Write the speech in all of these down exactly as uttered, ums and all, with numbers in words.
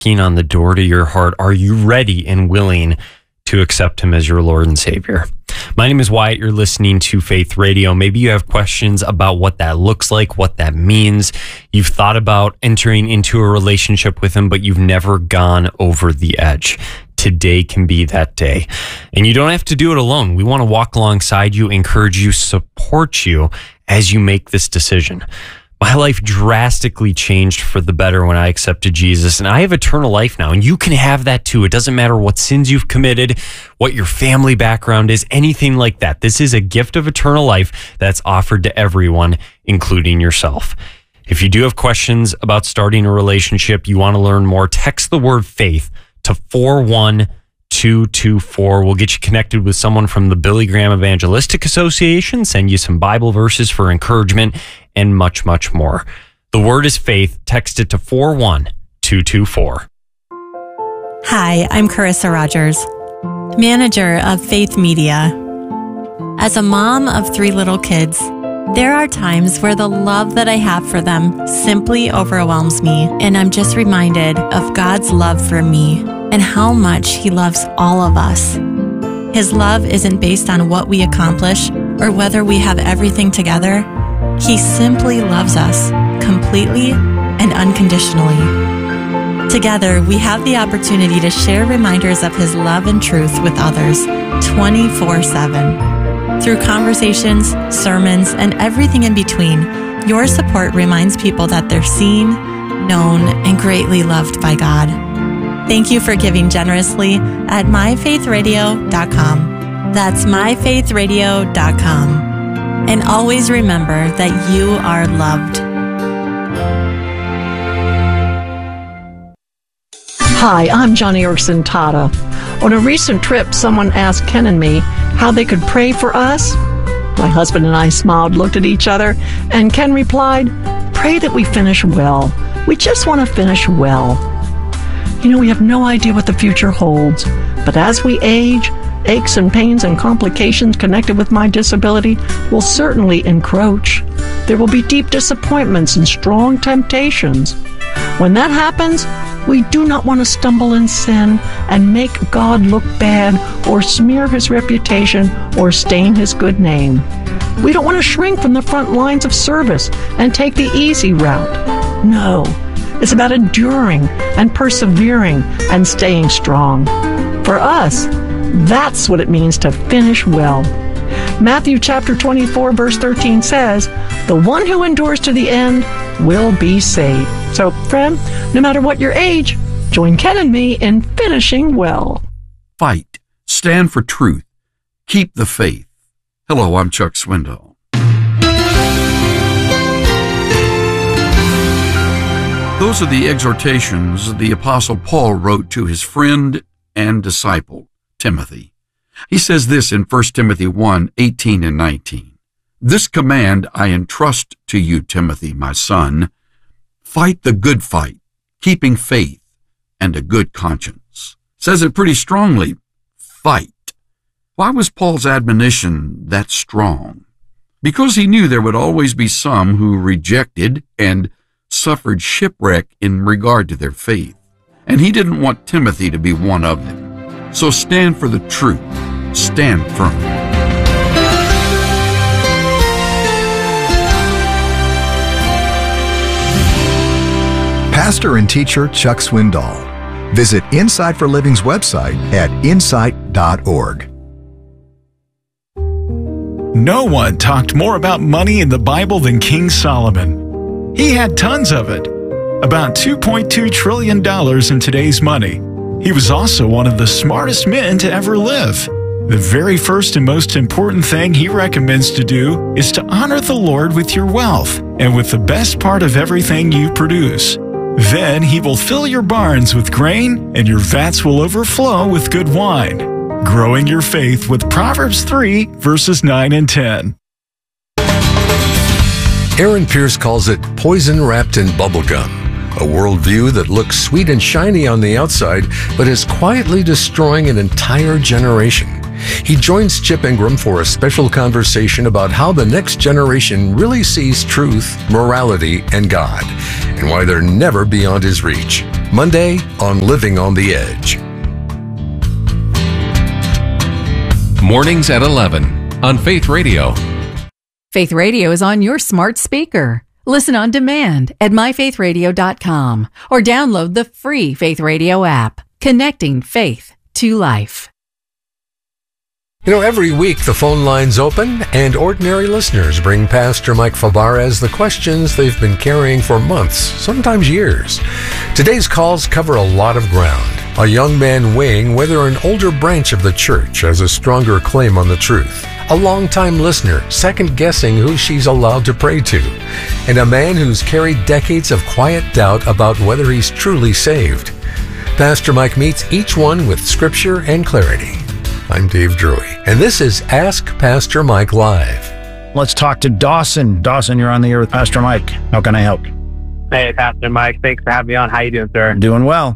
knocking on the door to your heart. Are you ready and willing to accept him as your Lord and Savior? My name is Wyatt. You're listening to Faith Radio. Maybe you have questions about what that looks like, what that means. You've thought about entering into a relationship with him, but you've never gone over the edge. Today can be that day. And you don't have to do it alone. We want to walk alongside you, encourage you, support you as you make this decision. My life drastically changed for the better when I accepted Jesus, and I have eternal life now, and you can have that too. It doesn't matter what sins you've committed, what your family background is, anything like that. This is a gift of eternal life that's offered to everyone, including yourself. If you do have questions about starting a relationship, you want to learn more, text the word faith to four one two two four. We'll get you connected with someone from the Billy Graham Evangelistic Association, send you some Bible verses for encouragement, and much, much more. The word is faith. Text it to four one two two four. Hi, I'm Carissa Rogers, manager of Faith Media. As a mom of three little kids, there are times where the love that I have for them simply overwhelms me, and I'm just reminded of God's love for me and how much He loves all of us. His love isn't based on what we accomplish or whether we have everything together. He simply loves us completely and unconditionally. Together, we have the opportunity to share reminders of His love and truth with others twenty-four seven. Through conversations, sermons, and everything in between, your support reminds people that they're seen, known, and greatly loved by God. Thank you for giving generously at my faith radio dot com. That's my faith radio dot com. And always remember that you are loved. Hi, I'm Johnny Erson Tata. On a recent trip, someone asked Ken and me how they could pray for us. My husband and I smiled, looked at each other, and Ken replied, "Pray that we finish well. We just want to finish well." You know, we have no idea what the future holds, but as we age, aches and pains and complications connected with my disability will certainly encroach. There will be deep disappointments and strong temptations. When that happens, we do not want to stumble in sin and make God look bad or smear His reputation or stain His good name. We don't want to shrink from the front lines of service and take the easy route. No, it's about enduring and persevering and staying strong. For us, that's what it means to finish well. Matthew chapter twenty-four, verse thirteen says, "The one who endures to the end will be saved." So, friend, no matter what your age, join Ken and me in finishing well. Fight. Stand for truth. Keep the faith. Hello, I'm Chuck Swindoll. Those are the exhortations the Apostle Paul wrote to his friend and disciple, Timothy. He says this in First Timothy one, eighteen and nineteen. "This command I entrust to you, Timothy, my son. Fight the good fight, keeping faith and a good conscience." Says it pretty strongly, fight. Why was Paul's admonition that strong? Because he knew there would always be some who rejected and suffered shipwreck in regard to their faith, and he didn't want Timothy to be one of them. So stand for the truth. Stand firm. Pastor and teacher Chuck Swindoll. Visit Insight for Living's website at insight dot org. No one talked more about money in the Bible than King Solomon. He had tons of it, about two point two trillion dollars in today's money. He was also one of the smartest men to ever live. The very first and most important thing he recommends to do is to honor the Lord with your wealth and with the best part of everything you produce. Then he will fill your barns with grain and your vats will overflow with good wine. Growing your faith with Proverbs three, verses nine and ten. Aaron Pierce calls it poison wrapped in bubblegum. A worldview that looks sweet and shiny on the outside, but is quietly destroying an entire generation. He joins Chip Ingram for a special conversation about how the next generation really sees truth, morality, and God, and why they're never beyond his reach. Monday on Living on the Edge. Mornings at eleven on Faith Radio. Faith Radio is on your smart speaker. Listen on demand at my faith radio dot com or download the free Faith Radio app, connecting faith to life. You know, every week the phone lines open and ordinary listeners bring Pastor Mike Fabarez the questions they've been carrying for months, sometimes years. Today's calls cover a lot of ground. A young man weighing whether an older branch of the church has a stronger claim on the truth. A longtime listener second-guessing who she's allowed to pray to. And a man who's carried decades of quiet doubt about whether he's truly saved. Pastor Mike meets each one with scripture and clarity. I'm Dave Drury, and this is Ask Pastor Mike Live. Let's talk to Dawson. Dawson, you're on the air with Pastor Mike. How can I help? Hey, Pastor Mike. Thanks for having me on. How you doing, sir? Doing well.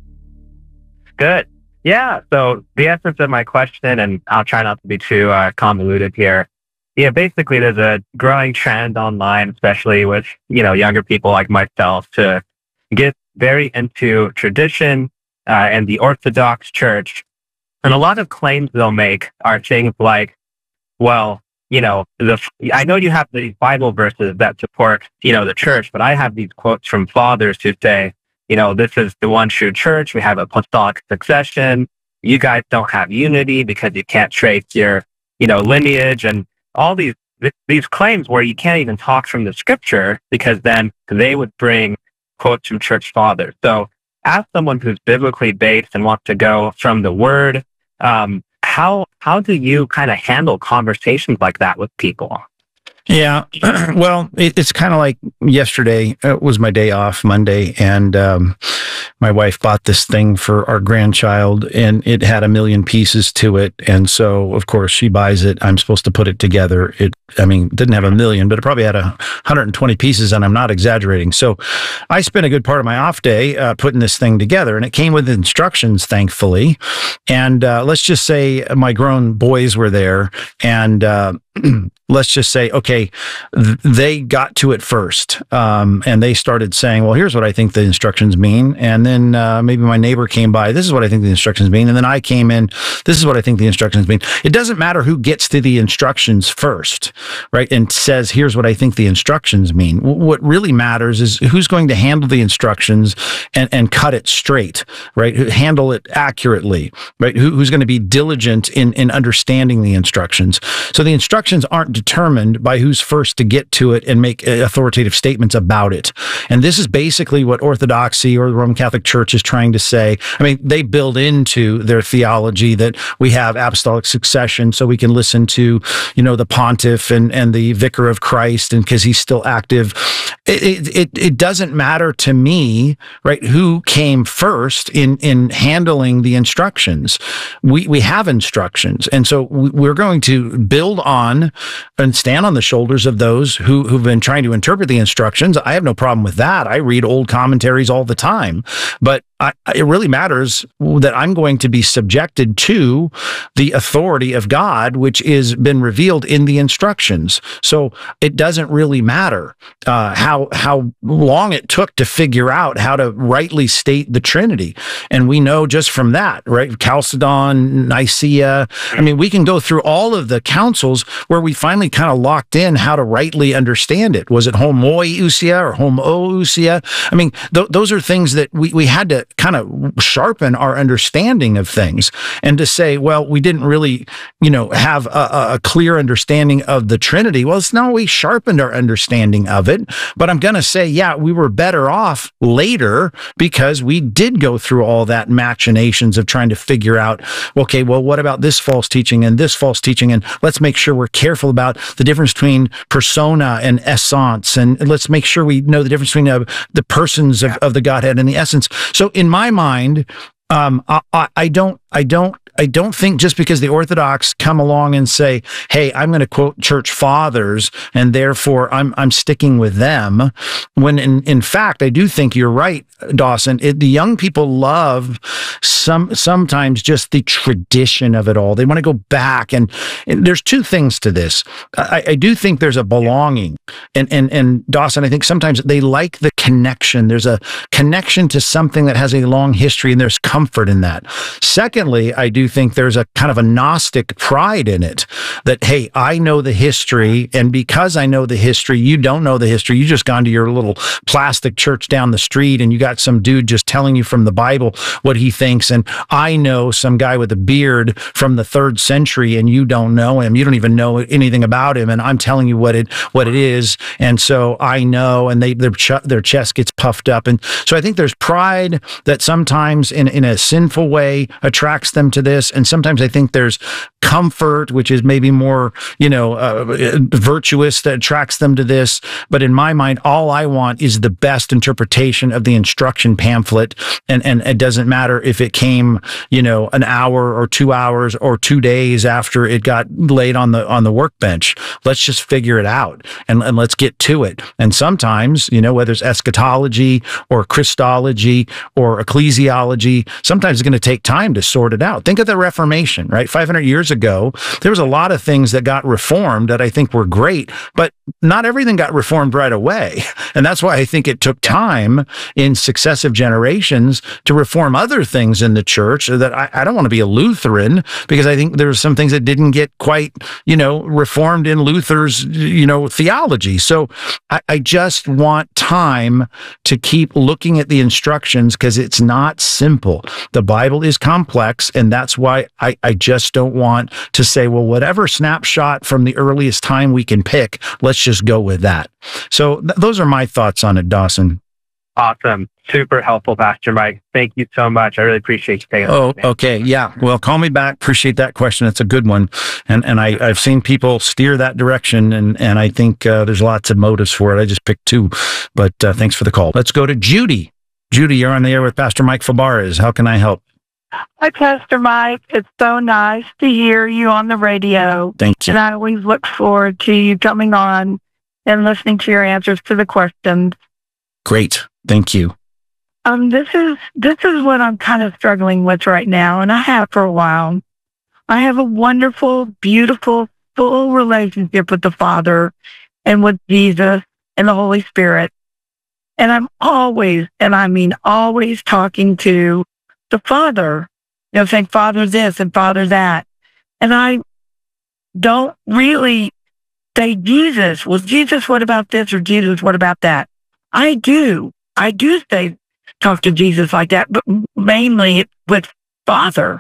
Good. Yeah, so the essence of my question, and I'll try not to be too uh, convoluted here. Yeah, basically there's a growing trend online, especially with, you know, younger people like myself, to get very into tradition uh, and the Orthodox Church. And a lot of claims they'll make are things like, well, you know, the, I know you have the Bible verses that support, you know, the church, but I have these quotes from fathers who say, you know, this is the one true church. We have apostolic succession. You guys don't have unity because you can't trace your, you know, lineage, and all these, these claims where you can't even talk from the scripture, because then they would bring quotes from church fathers. So as someone who's biblically based and wants to go from the word, Um, how how do you kind of handle conversations like that with people? Yeah, well, it, it's kind of like yesterday. It was my day off, Monday, and um, my wife bought this thing for our grandchild, and it had a million pieces to it. And so, of course, she buys it. I'm supposed to put it together. It, I mean, didn't have a million, but it probably had a one hundred twenty pieces, and I'm not exaggerating. So I spent a good part of my off day uh, putting this thing together, and it came with instructions, thankfully. And uh, let's just say my grown boys were there, and uh, let's just say, okay, th- they got to it first, um, and they started saying, well, here's what I think the instructions mean. And then uh, maybe my neighbor came by, this is what I think the instructions mean. And then I came in, this is what I think the instructions mean. It doesn't matter who gets to the instructions first, right, and says, here's what I think the instructions mean. W- what really matters is who's going to handle the instructions and, and cut it straight, right, handle it accurately, right, who, who's going to be diligent in, in understanding the instructions. So the instructions aren't determined by who's first to get to it and make authoritative statements about it. And this is basically what Orthodoxy or the Roman Catholic Church is trying to say. I mean, they build into their theology that we have apostolic succession, so we can listen to, you know, the pontiff and, and the vicar of Christ, and because he's still active. It, it, it doesn't matter to me, right, who came first in, in handling the instructions. We, we have instructions. And so we're going to build on and stand on the shoulders of those who, who've been trying to interpret the instructions. I have no problem with that. I read old commentaries all the time, but I, it really matters that I'm going to be subjected to the authority of God, which is been revealed in the instructions. So it doesn't really matter uh, how how long it took to figure out how to rightly state the Trinity. And we know just from that, right? Chalcedon, Nicaea. I mean, we can go through all of the councils where we finally kind of locked in how to rightly understand it. Was it homoousia or homoousia? I mean, th- those are things that we, we had to kind of sharpen our understanding of things, and to say, well, we didn't really, you know, have a, a clear understanding of the Trinity. Well, it's not we sharpened our understanding of it, but I'm going to say, yeah, we were better off later because we did go through all that machinations of trying to figure out, okay, well, what about this false teaching and this false teaching? And let's make sure we're careful about the difference between persona and essence. And let's make sure we know the difference between uh, the persons of, of the Godhead and the essence. So in my mind, um, I, I, I don't, I don't, I don't think just because the Orthodox come along and say, hey, I'm going to quote church fathers and therefore I'm I'm sticking with them, when in, in fact, I do think you're right, Dawson. It, the young people love some sometimes just the tradition of it all. They want to go back, and, and there's two things to this. I, I do think there's a belonging, and and and Dawson, I think sometimes they like the connection. There's a connection to something that has a long history, and there's comfort in that. Secondly, I do think there's a kind of a Gnostic pride in it, that, hey, I know the history, and because I know the history, you don't know the history. You just gone to your little plastic church down the street, and you got some dude just telling you from the Bible what he thinks, and I know some guy with a beard from the third century, and you don't know him. You don't even know anything about him, and I'm telling you what it what it is, and so I know, and they their ch- their chest gets puffed up, and so I think there's pride that sometimes in in a sinful way attracts them to this, and sometimes I think there's comfort, which is maybe more, you know, uh, virtuous, that attracts them to this. But in my mind, all I want is the best interpretation of the instruction pamphlet. And, and it doesn't matter if it came, you know, an hour or two hours or two days after it got laid on the, on the workbench. Let's just figure it out, and, and let's get to it. And sometimes, you know, whether it's eschatology or Christology or ecclesiology, sometimes it's going to take time to sort it out. Think of the Reformation, right? five hundred years ago, there was a lot of things that got reformed that I think were great, but not everything got reformed right away. And that's why I think it took time in successive generations to reform other things in the church. That I, I don't want to be a Lutheran, because I think there's some things that didn't get quite, you know, reformed in Luther's, you know, theology. So I, I just want time to keep looking at the instructions, because it's not simple. The Bible is complex, and that's why I, I just don't want to say, well, whatever snapshot from the earliest time we can pick, let's just go with that. So th- those are my thoughts on it, Dawson. Awesome. Super helpful, Pastor Mike. Thank you so much. I really appreciate you taking Oh, okay. Yeah. Well, call me back. Appreciate that question. It's a good one. And and I, I've seen people steer that direction, and, and I think uh, there's lots of motives for it. I just picked two, but uh, thanks for the call. Let's go to Judy. Judy, you're on the air with Pastor Mike Fabarez. How can I help? Hi, Pastor Mike. It's so nice to hear you on the radio. Thank you. And I always look forward to you coming on and listening to your answers to the questions. Great. Thank you. Um, this is this is what I'm kind of struggling with right now, and I have for a while. I have a wonderful, beautiful, full relationship with the Father and with Jesus and the Holy Spirit. And I'm always, and I mean always, talking to the Father, you know, saying, Father this and Father that. And I don't really say, Jesus, well, Jesus, what about this? Or Jesus, what about that? I do. I do say, talk to Jesus like that, but mainly with Father.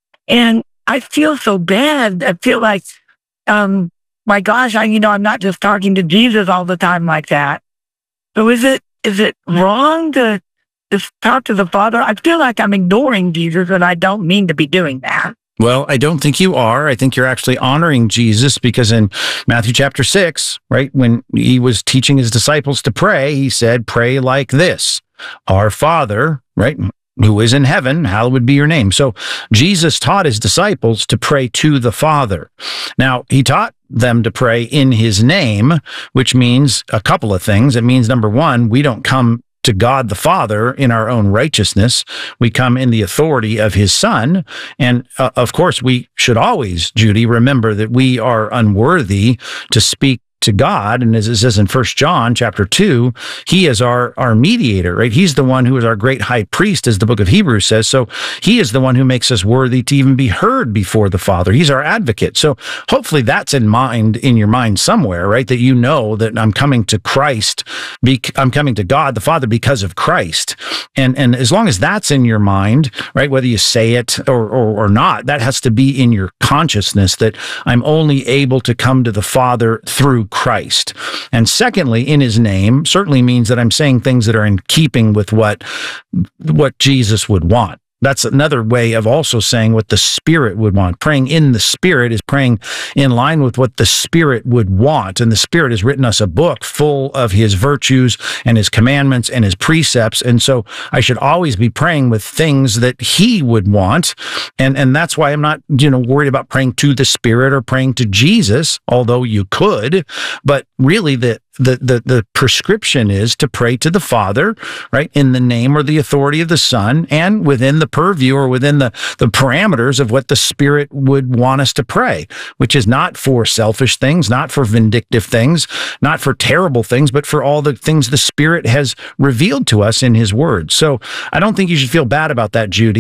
And I feel so bad. I feel like, um, my gosh, I, you know, I'm not just talking to Jesus all the time like that. So is it, is it wrong to just talk to the Father? I feel like I'm ignoring Jesus, and I don't mean to be doing that. Well, I don't think you are. I think you're actually honoring Jesus, because in Matthew chapter six, right, when he was teaching his disciples to pray, he said, pray like this, our Father, right, who is in heaven, hallowed be your name. So Jesus taught his disciples to pray to the Father. Now, he taught them to pray in his name, which means a couple of things. It means, number one, we don't come to God the Father in our own righteousness. We come in the authority of his Son. And uh, of course, we should always, Judy, remember that we are unworthy to speak to God. And as it says in First John chapter two, he is our, our mediator, right? He's the one who is our great high priest, as the book of Hebrews says. So he is the one who makes us worthy to even be heard before the Father. He's our advocate. So hopefully that's in mind, in your mind somewhere, right? That you know that I'm coming to Christ, be, I'm coming to God the Father because of Christ. And, and as long as that's in your mind, right, whether you say it or, or, or not, that has to be in your consciousness, that I'm only able to come to the Father through Christ. And secondly, in his name certainly means that I'm saying things that are in keeping with what, what Jesus would want. That's another way of also saying what the Spirit would want. Praying in the Spirit is praying in line with what the Spirit would want. And the Spirit has written us a book full of his virtues and his commandments and his precepts. And so I should always be praying with things that he would want. And, and that's why I'm not, you know, worried about praying to the Spirit or praying to Jesus, although you could. But really the the, the, the prescription is to pray to the Father, right, in the name or the authority of the Son, and within the purview or within the, the parameters of what the Spirit would want us to pray, which is not for selfish things, not for vindictive things, not for terrible things, but for all the things the Spirit has revealed to us in His Word. So I don't think you should feel bad about that, Judy.